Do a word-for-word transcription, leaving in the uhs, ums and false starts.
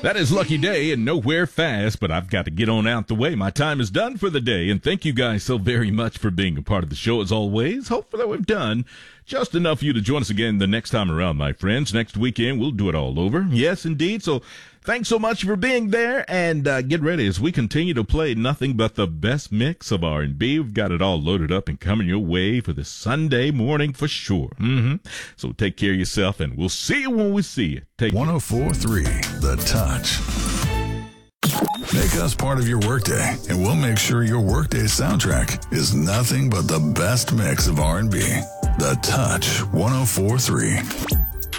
That is Lucky Day and Nowhere Fast, but I've got to get on out the way. My time is done for the day, and thank you guys so very much for being a part of the show as always. Hopefully we've done just enough for you to join us again the next time around, my friends. Next weekend, we'll do it all over. Yes, indeed. So thanks so much for being there, and uh, get ready as we continue to play nothing but the best mix of R and B. We've got it all loaded up and coming your way for this Sunday morning for sure. Mm-hmm. So take care of yourself, and we'll see you when we see you. Take one oh four point three The Touch. Make us part of your workday, and we'll make sure your workday soundtrack is nothing but the best mix of R and B. The Touch one oh four point three.